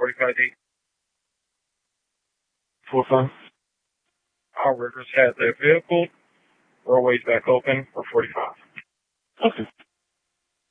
45 date. 4-5. Outriggers had their vehicle, roadways back open for 45. Okay.